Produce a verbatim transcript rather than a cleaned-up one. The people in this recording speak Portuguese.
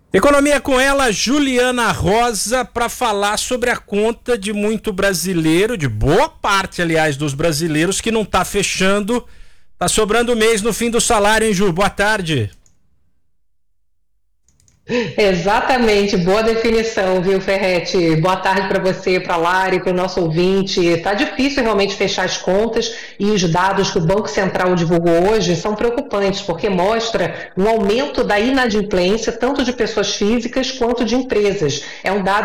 Economia com ela, Juliana Rosa, para falar sobre a conta de muito brasileiro, de boa parte, aliás, dos brasileiros que não tá fechando, tá sobrando mês no fim do salário, hein, Ju? Boa tarde. Exatamente, boa definição, viu, Ferretti? Boa tarde para você, para a Lari, para o nosso ouvinte. Tá difícil realmente fechar as contas e os dados que o Banco Central divulgou hoje são preocupantes, porque mostra um aumento da inadimplência tanto de pessoas físicas quanto de empresas. É um dado